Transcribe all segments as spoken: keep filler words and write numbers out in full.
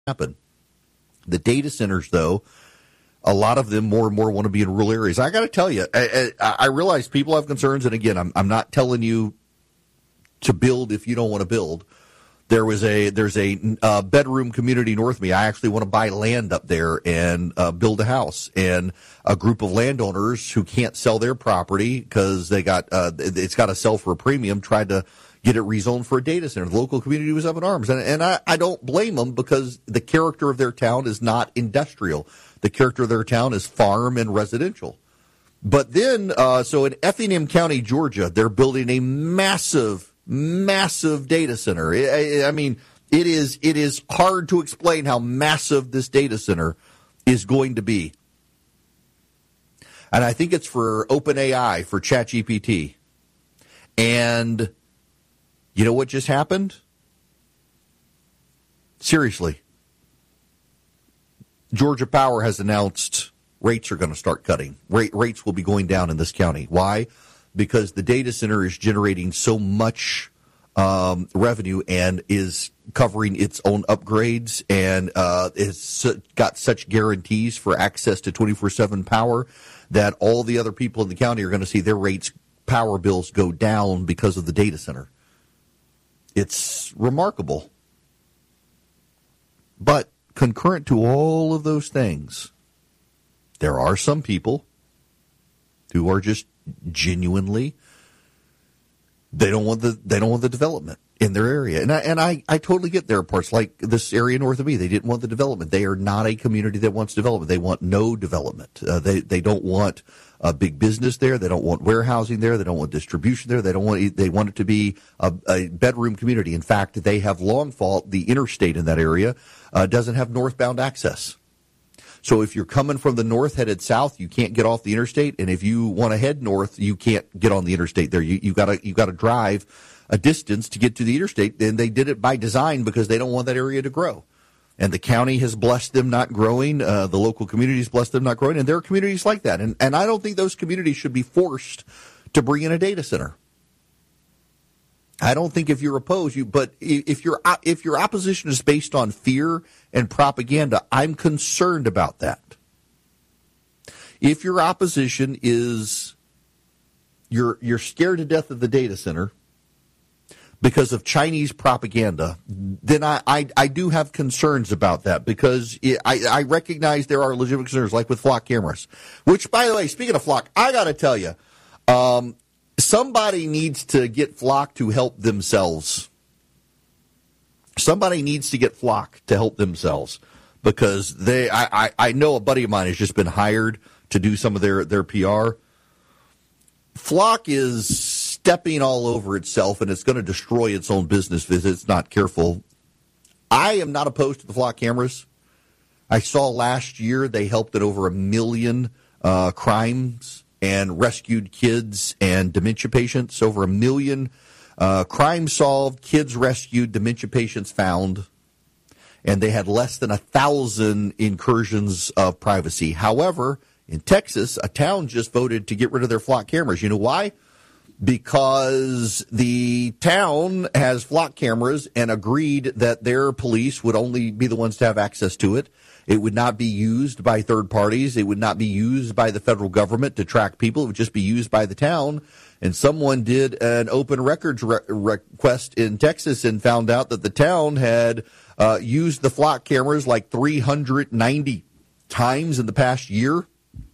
happen. The data centers, though, a lot of them more and more want to be in rural areas. I got to tell you, I, I, I realize people have concerns, and again, I'm, I'm not telling you to build if you don't want to build. There was a there's a uh, bedroom community north of me. I actually want to buy land up there and uh, build a house. And a group of landowners who can't sell their property because they got uh, it's got to sell for a premium tried to get it rezoned for a data center. The local community was up in arms, and, and I, I don't blame them because the character of their town is not industrial. The character of their town is farm and residential. But then, uh, so in Effingham County, Georgia, they're building a massive. Massive data center. I, I mean, it is it is hard to explain how massive this data center is going to be. And I think it's for OpenAI, for ChatGPT. And you know what just happened? Seriously. Georgia Power has announced rates are going to start cutting. Rate, rates will be going down in this county. Why? Because the data center is generating so much um, revenue and is covering its own upgrades and uh, it's got such guarantees for access to twenty-four seven power that all the other people in the county are going to see their rates, power bills go down because of the data center. It's remarkable. But concurrent to all of those things, there are some people who are just genuinely, they don't want the they don't want the development in their area, and I and I, I totally get their parts. Like this area north of me, they didn't want the development. They are not a community that wants development. They want no development. Uh, they they don't want a big business there. They don't want warehousing there. They don't want distribution there. They don't want they want it to be a, a bedroom community. In fact, they have long fault. The interstate in that area uh, doesn't have northbound access. So if you're coming from the north headed south, you can't get off the interstate, and if you want to head north, you can't get on the interstate there. You you got to you got to drive a distance to get to the interstate. And they did it by design because they don't want that area to grow. And the county has blessed them not growing. Uh, the local communities blessed them not growing, and there are communities like that. And and I don't think those communities should be forced to bring in a data center. I don't think if you're opposed, you but if your if your opposition is based on fear and propaganda, I'm concerned about that. If your opposition is you're you're scared to death of the data center because of Chinese propaganda, then I I, I do have concerns about that because it, I I recognize there are legitimate concerns like with flock cameras. Which, by the way, speaking of flock, I got to tell you. Um, Somebody needs to get Flock to help themselves. Somebody needs to get Flock to help themselves because they. I, I, I know a buddy of mine has just been hired to do some of their, their P R. Flock is stepping all over itself, and it's going to destroy its own business if it's not careful. I am not opposed to the Flock cameras. I saw last year they helped at over a million uh, crimes and rescued kids and dementia patients. Over a million uh, crimes solved, kids rescued, dementia patients found, and they had less than a thousand incursions of privacy. However, in Texas, a town just voted to get rid of their flock cameras. You know why? Because the town has flock cameras and agreed that their police would only be the ones to have access to it. It would not be used by third parties. It would not be used by the federal government to track people. It would just be used by the town. And someone did an open records re- request in Texas and found out that the town had uh, used the flock cameras like three hundred ninety times in the past year.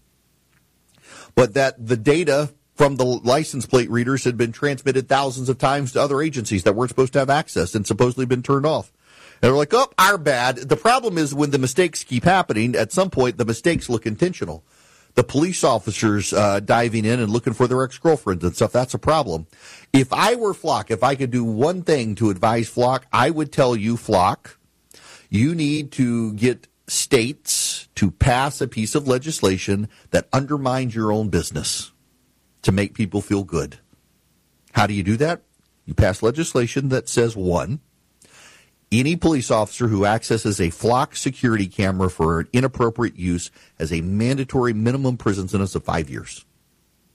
But that the data from the license plate readers had been transmitted thousands of times to other agencies that weren't supposed to have access and supposedly been turned off. And they're like, oh, our bad. The problem is when the mistakes keep happening, at some point the mistakes look intentional. The police officers uh, diving in and looking for their ex-girlfriends and stuff, that's a problem. If I were Flock, if I could do one thing to advise Flock, I would tell you, Flock, you need to get states to pass a piece of legislation that undermines your own business to make people feel good. How do you do that? You pass legislation that says, one, any police officer who accesses a Flock security camera for an inappropriate use has a mandatory minimum prison sentence of five years.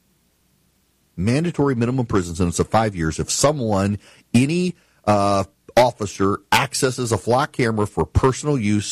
Mandatory minimum prison sentence of five years if someone, any uh, officer accesses a flock camera for personal use